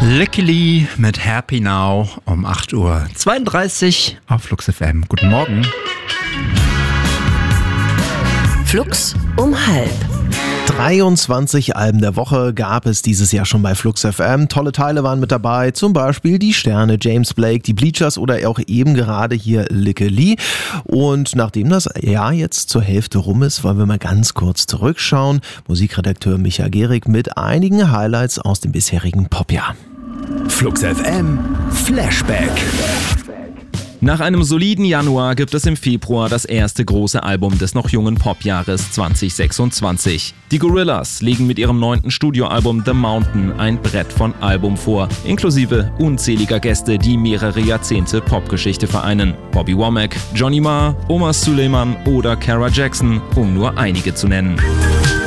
Luckily mit Happy Now um 8:32 Uhr auf Flux FM. Guten Morgen. Flux um 12:30. 23 Alben der Woche gab es dieses Jahr schon bei Flux FM. Tolle Teile waren mit dabei, zum Beispiel die Sterne, James Blake, die Bleachers oder auch eben gerade hier Luckily. Und nachdem das Jahr jetzt zur Hälfte rum ist, wollen wir mal ganz kurz zurückschauen. Musikredakteur Micha Gehrig mit einigen Highlights aus dem bisherigen Popjahr. Flux FM Flashback. Nach einem soliden Januar gibt es im Februar das erste große Album des noch jungen Popjahres 2026. Die Gorillaz legen mit ihrem 9. Studioalbum The Mountain ein Brett von Album vor, inklusive unzähliger Gäste, die mehrere Jahrzehnte Popgeschichte vereinen. Bobby Womack, Johnny Marr, Omar Suleiman oder Cara Jackson, um nur einige zu nennen.